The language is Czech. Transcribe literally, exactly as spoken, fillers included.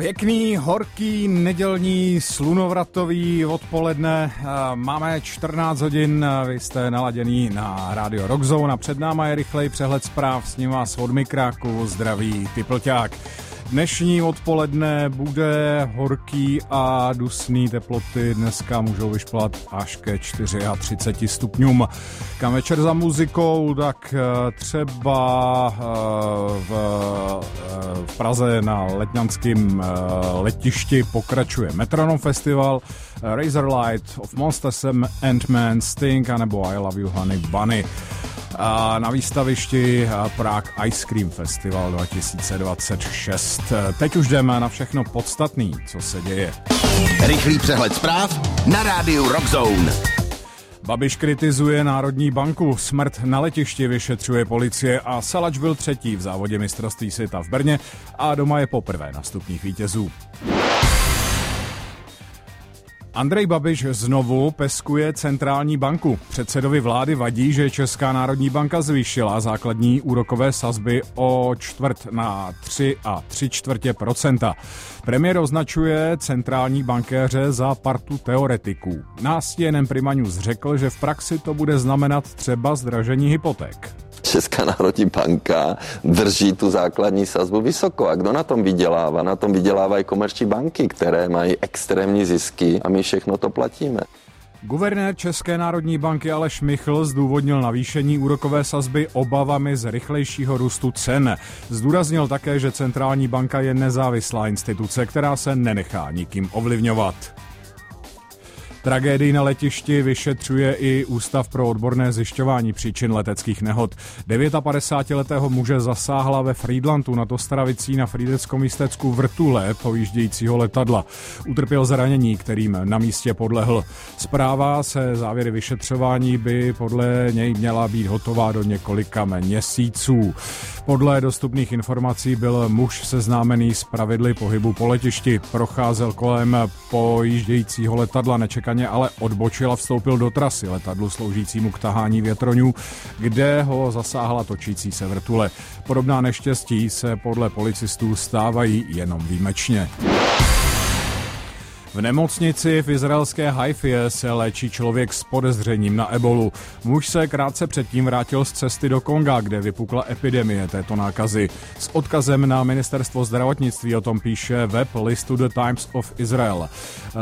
Pěkný, horký, nedělní, slunovratový odpoledne. Máme čtrnáct hodin, vy jste naladěný na rádio Rockzone a před náma je rychlej přehled zpráv, s ním vás od mikráku zdraví Typlťák. Dnešní odpoledne bude horký a dusný, teploty dneska můžou vyšplat až ke třiceti čtyřem stupňům. Kam večer za muzikou, tak třeba v, v Praze na letňanském letišti pokračuje Metronom Festival, Razorlight, Of Monsters and Men, Sting anebo I Love You Honey Bunny. A na výstavišti Prague Ice Cream Festival dva tisíce dvacet šest. Teď už jdeme na všechno podstatný, co se děje. Rychlý přehled zpráv na rádiu Rockzone. Babiš kritizuje Národní banku, smrt na letišti vyšetřuje policie a Salač byl třetí v závodě mistrovství světa v Brně a doma je poprvé na stupních vítězů. Andrej Babiš znovu peskuje centrální banku. Předsedovi vlády vadí, že Česká národní banka zvýšila základní úrokové sazby o čtvrt na tři a tři čtvrtě procenta. Premiér označuje centrální bankéře za partu teoretiků. Na C N N Prima News řekl, že v praxi to bude znamenat třeba zdražení hypoték. Česká národní banka drží tu základní sazbu vysoko. A kdo na tom vydělává? Na tom vydělávají komerční banky, které mají extrémní zisky a my všechno to platíme. Guvernér České národní banky Aleš Michl zdůvodnil navýšení úrokové sazby obavami z rychlejšího růstu cen. Zdůraznil také, že centrální banka je nezávislá instituce, která se nenechá nikým ovlivňovat. Tragédii na letišti vyšetřuje i Ústav pro odborné zjišťování příčin leteckých nehod. padesátdevětiletého muže zasáhla ve Frýdlantu nad Ostravicí na frýdeckom místecku vrtule pojíždějícího letadla. Utrpěl zranění, kterým na místě podlehl. Zpráva se závěry vyšetřování by podle něj měla být hotová do několika měsíců. Podle dostupných informací byl muž seznámený s pravidly pohybu po letišti. Procházel kolem pojíždějícího letadla nečekaně, ale odbočil a vstoupil do trasy letadlu sloužícímu k tahání větroňů, kde ho zasáhla točící se vrtule. Podobná neštěstí se podle policistů stávají jenom výjimečně. V nemocnici v izraelské Haifě se léčí člověk s podezřením na ebolu. Muž se krátce předtím vrátil z cesty do Konga, kde vypukla epidemie této nákazy. S odkazem na ministerstvo zdravotnictví o tom píše web listu The Times of Israel.